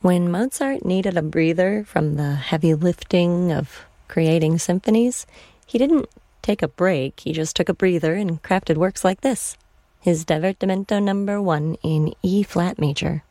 When Mozart needed a breather from the heavy lifting of creating symphonies, he didn't take a break, he just took a breather and crafted works like this. His Divertimento No. 1 in E-flat major.